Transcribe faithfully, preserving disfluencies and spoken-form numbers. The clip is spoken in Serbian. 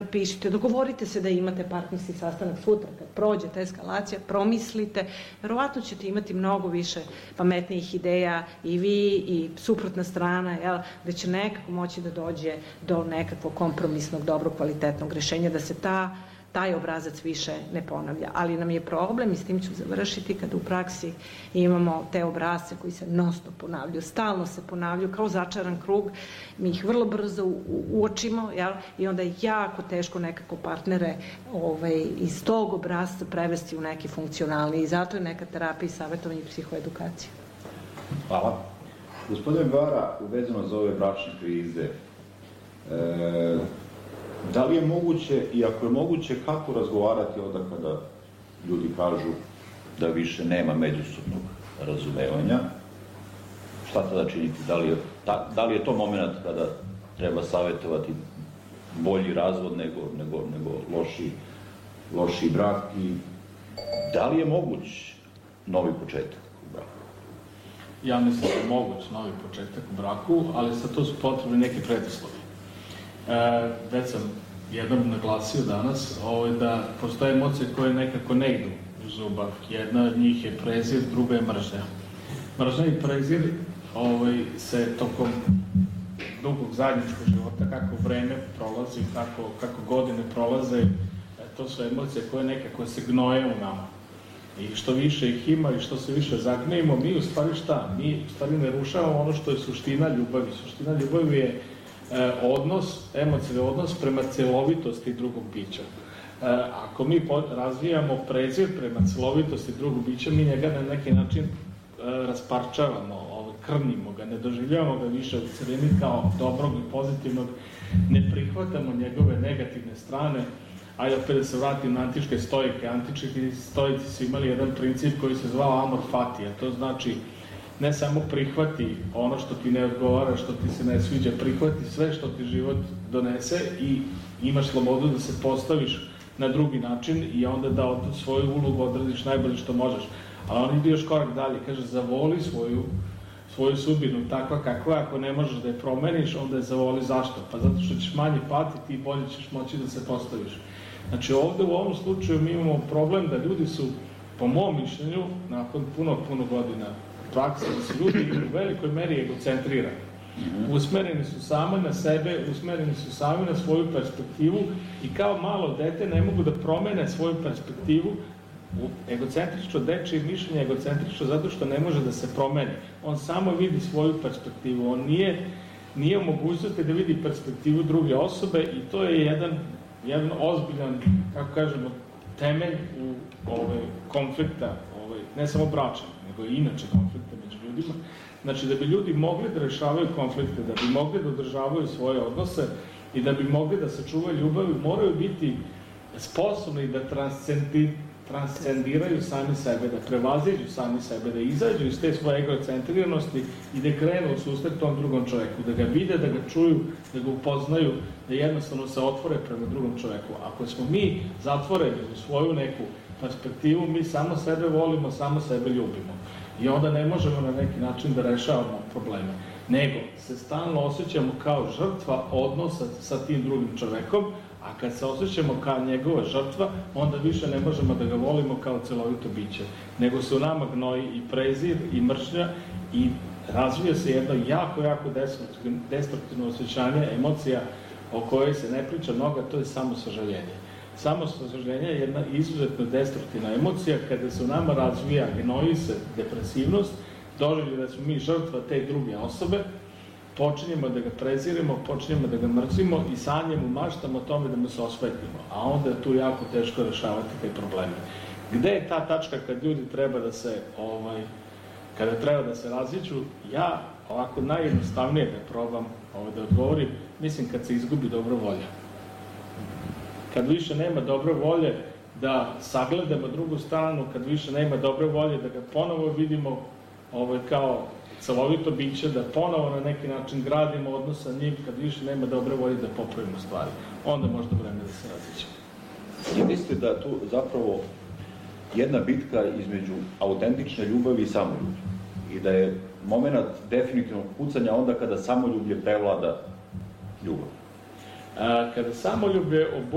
pišite, dogovorite se da imate partnerski sastanak sutra, kad prođe ta eskalacija, promislite, verovatno ćete imati mnogo više pametnijih ideja i vi i suprotna strana, jel, da će nekako moći da dođe do nekakvog kompromisnog, dobrog, kvalitetnog rešenja, da se ta taj obrazac više ne ponavlja. Ali nam je problem, i s tim ću završiti, kada u praksi imamo te obrazce koji se non stop ponavljaju, stalno se ponavljaju kao začaran krug, mi ih vrlo brzo uočimo, jel? I onda je jako teško nekako partnere ovaj, iz tog obrazca prevesti u neki funkcionalni, i zato je neka terapija i savjetovanje i psihoedukacija. Hvala. Gospodin Vara, uvezano za ove bračne krize, e, da li je moguće, i ako je moguće, kako razgovarati onda kada ljudi kažu da više nema međusobnog razumevanja? Šta tada činiti? Da li je, ta, da li je to moment kada treba savjetovati bolji razvod nego, nego, nego loši, loši brak? I da li je moguć novi početak u braku? Ja mislim da je moguć novi početak u braku, ali za to su potrebni neki preduslovi. E, već sam jednom naglasio danas ovaj, da postoje emocije koje nekako ne idu u zubav. Jedna od njih je prezir, druga je mržnja. Mržnja i prezir ovaj, se tokom dugog zajedničkog života, kako vreme prolazi, kako, kako godine prolaze, to su emocije koje nekako se gnoje u nama. I što više ih ima i što se više zagnejimo, mi u stvari šta? Mi u stvari ne rušavamo ono što je suština ljubavi. Suština ljubavi je e, odnos, emocionalni odnos prema celovitosti drugog bića. E, ako mi razvijamo prezir prema celovitosti drugog bića, mi njega na neki način e, rasparčavamo, krnimo ga, ne doživljavamo ga više u celini kao dobrog i pozitivnog, ne prihvatamo njegove negativne strane. Ajde opet da se vratim na antičke stojike. Antički stojici su imali jedan princip koji se zvao amor fati, a to znači ne samo prihvati ono što ti ne odgovara, što ti se ne sviđa, prihvati sve što ti život donese i imaš slobodu da se postaviš na drugi način i onda da od svoju ulogu odradiš najbolje što možeš. Ali on ide još korak dalje, kaže zavoli svoju svoju sudbinu takva kakva, ako ne možeš da je promeniš, onda je zavoli. Zašto? Pa zato što ćeš manje patiti i bolje ćeš moći da se postaviš. Znači ovde u ovom slučaju mi imamo problem da ljudi su, po mom mišljenju, nakon puno, puno godina prakse, da su ljudi u velikoj meri egocentrirani. Usmereni su sami na sebe, usmereni su sami na svoju perspektivu i kao malo dete ne mogu da promene svoju perspektivu. Egocentrično dečije mišljenje je egocentrično zato što ne može da se promeni. On samo vidi svoju perspektivu, on nije, nije u mogućnosti da vidi perspektivu druge osobe i to je jedan, jedan ozbiljan, kako kažemo, temelj u ovaj, konflikta, ovaj, ne samo bračan, nego i inače konflikta među ljudima. Znači da bi ljudi mogli da rešavaju konflikte, da bi mogli da održavaju svoje odnose i da bi mogli da sačuvaju ljubav, moraju biti sposobni da transcendi transcendiraju sami sebe, da prevaziđu sami sebe, da izađu iz te svoje egocentriranosti i da krenu u susret tom drugom čoveku, da ga vide, da ga čuju, da ga upoznaju, da jednostavno se otvore prema drugom čoveku. Ako smo mi zatvoreni u svoju neku perspektivu, mi samo sebe volimo, samo sebe ljubimo. I onda ne možemo na neki način da rešavamo probleme. Nego se stalno osjećamo kao žrtva odnosa sa tim drugim čovekom, a kad se osjećamo kao njegova žrtva, onda više ne možemo da ga volimo kao celovito biće. Nego se u nama gnoji i prezir i mržnja i razvija se jedno jako, jako destruktivno osjećanje, emocija o kojoj se ne priča mnogo, to je samosažaljenje. Samosažaljenje je jedna izuzetno destruktivna emocija kada se u nama razvija, gnoji se depresivnost, doživlje da smo mi žrtva te druge osobe, počinjemo da ga prezirimo, počinjemo da ga mrzimo i sanjamo, maštamo o tome da mu se osvetimo, a onda je tu jako teško rešavati te probleme. Gde je ta tačka kad ljudi treba da se, ovaj, kada treba da se različu? Ja ovako najjednostavnije da probam ovaj, da odgovorim, mislim kad se izgubi dobra volja. Kad više nema dobre volje da sagledamo drugu stranu, kad više nema dobre volje da ga ponovo vidimo ovaj, kao celovito biće, da ponovo na neki način gradimo odnos sa njim, kad više nema dobre volje da popravimo stvari. Onda možda vreme da se različimo. I mislite da tu zapravo jedna bitka između autentične ljubavi i samoljublja i da je moment definitivnog pucanja onda kada samoljublje prevlada ljubav? Kada samoljublje